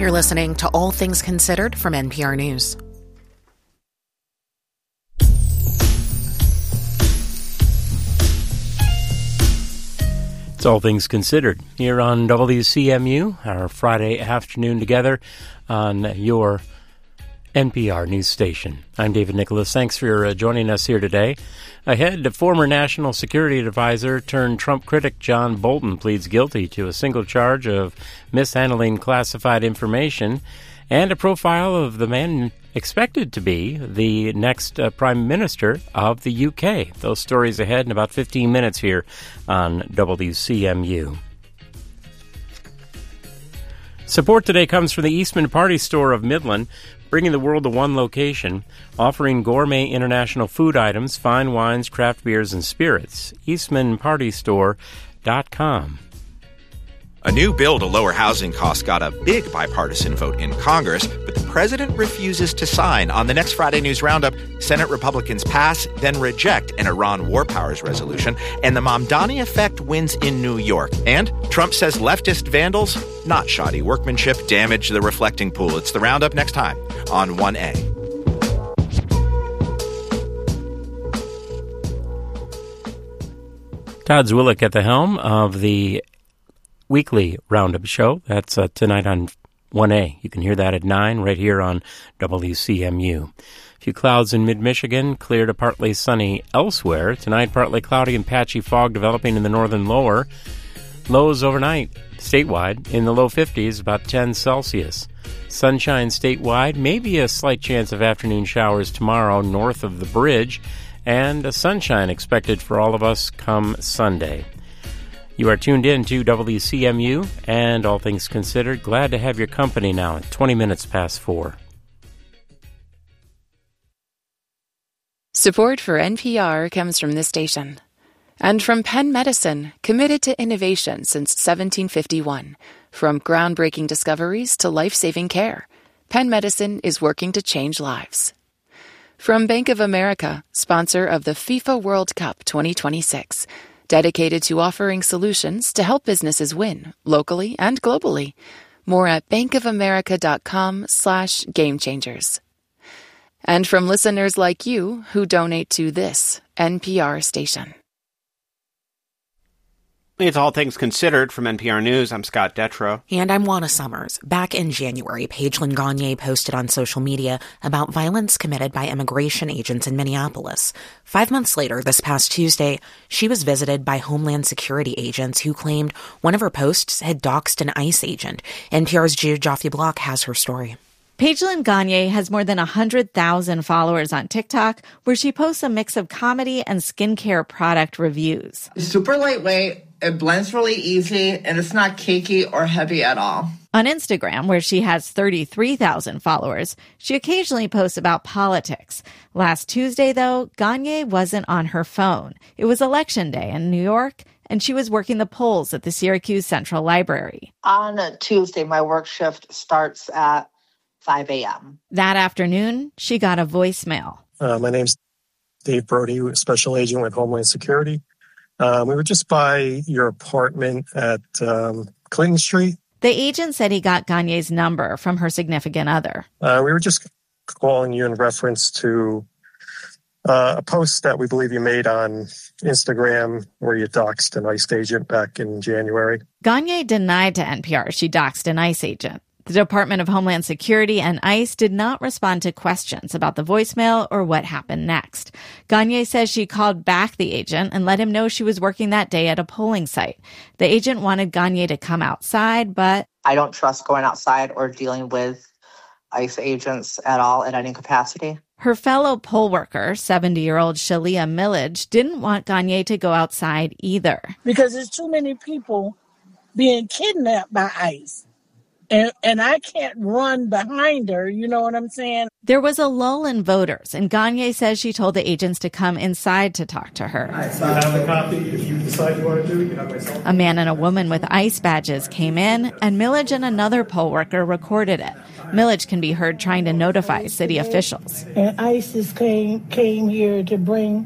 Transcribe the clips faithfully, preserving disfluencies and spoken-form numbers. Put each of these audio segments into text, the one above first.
You're listening to All Things Considered from N P R News. It's All Things Considered here on W C M U, our Friday afternoon together on your N P R news station. I'm David Nicholas. Thanks for uh, joining us here today. Ahead, the former National Security Advisor turned Trump critic John Bolton pleads guilty to a single charge of mishandling classified information and a profile of the man expected to be the next uh, Prime Minister of the U K. Those stories ahead in about fifteen minutes here on W C M U. Support today comes from the Eastman Party Store of Midland, bringing the world to one location, offering gourmet international food items, fine wines, craft beers, and spirits. Eastman Party Store dot com. A new bill to lower housing costs got a big bipartisan vote in Congress, but the president refuses to sign. On the next Friday News Roundup, Senate Republicans pass, then reject an Iran war powers resolution, and the Mamdani effect wins in New York. And Trump says leftist vandals, not shoddy workmanship, damage the reflecting pool. It's the Roundup next time on one A. Todd Zwillich at the helm of the weekly Roundup show. That's uh, tonight on one A. You can hear that at nine right here on W C M U. A few clouds in mid-Michigan, clear to partly sunny elsewhere. Tonight, partly cloudy and patchy fog developing in the northern lower. Lows overnight, statewide, in the low fifties, about ten Celsius. Sunshine statewide, maybe a slight chance of afternoon showers tomorrow north of the bridge, and a sunshine expected for all of us come Sunday. You are tuned in to W C M U and All Things Considered. Glad to have your company now at twenty minutes past four. Support for N P R comes from this station and from Penn Medicine, committed to innovation since seventeen fifty-one. From groundbreaking discoveries to life-saving care, Penn Medicine is working to change lives. From Bank of America, sponsor of the FIFA World Cup twenty twenty-six, dedicated to offering solutions to help businesses win, locally and globally. More at bankofamerica.com slash game changers. And from listeners like you who donate to this N P R station. It's All Things Considered from N P R News. I'm Scott Detrow. And I'm Juana Summers. Back in January, Pagelyn Gagne posted on social media about violence committed by immigration agents in Minneapolis. Five months later, this past Tuesday, she was visited by Homeland Security agents who claimed one of her posts had doxed an ICE agent. N P R's Gia Joffe-Block has her story. Pagelyn Gagne has more than one hundred thousand followers on TikTok, where she posts a mix of comedy and skincare product reviews. It's super lightweight, it blends really easy, and it's not cakey or heavy at all. On Instagram, where she has thirty-three thousand followers, she occasionally posts about politics. Last Tuesday, though, Gagne wasn't on her phone. It was Election Day in New York, and she was working the polls at the Syracuse Central Library. On a Tuesday, my work shift starts at five a.m. That afternoon, she got a voicemail. Uh, my name's Dave Brody, Special Agent with Homeland Security. Um, we were just by your apartment at um, Clinton Street. The agent said he got Gagne's number from her significant other. Uh, we were just calling you in reference to uh, a post that we believe you made on Instagram where you doxed an ICE agent back in January. Gagne denied to N P R she doxed an ICE agent. The Department of Homeland Security and ICE did not respond to questions about the voicemail or what happened next. Gagne says she called back the agent and let him know she was working that day at a polling site. The agent wanted Gagne to come outside, but I don't trust going outside or dealing with ICE agents at all in any capacity. Her fellow poll worker, seventy-year-old Shalia Millage, didn't want Gagne to go outside either. Because there's too many people being kidnapped by ICE. And, and I can't run behind her, you know what I'm saying? There was a lull in voters, and Gagne says she told the agents to come inside to talk to her. You have a copy if you decide you want to do it. You have my cell phone. A man and a woman with ICE badges came in, and Millage and another poll worker recorded it. Millage can be heard trying to notify city officials. And ISIS came, came here to bring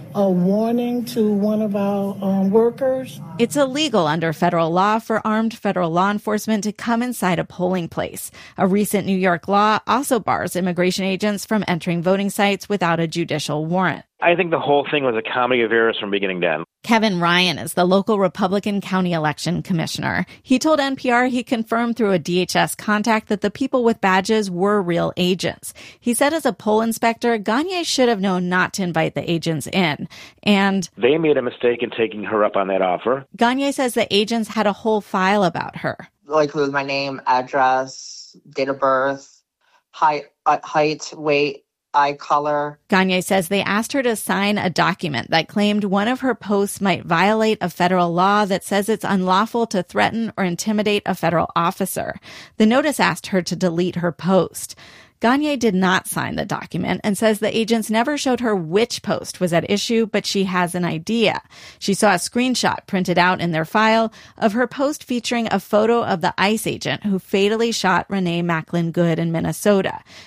a warning to one of our um, workers. It's illegal under federal law for armed federal law enforcement to come inside a polling place. A recent New York law also bars immigration agents from entering voting sites without a judicial warrant. I think the whole thing was a comedy of errors from beginning to end. Kevin Ryan is the local Republican county election commissioner. He told N P R he confirmed through a D H S contact that the people with badges were real agents. He said as a poll inspector, Gagne should have known not to invite the agents in. And they made a mistake in taking her up on that offer. Gagne says the agents had a whole file about her. Like with my name, address, date of birth, height, uh, height, weight, eye color. Gagne says they asked her to sign a document that claimed one of her posts might violate a federal law that says it's unlawful to threaten or intimidate a federal officer. The notice asked her to delete her post. Gagne did not sign the document and says the agents never showed her which post was at issue, but she has an idea. She saw a screenshot printed out in their file of her post featuring a photo of the ICE agent who fatally shot Renee Macklin Good in Minnesota.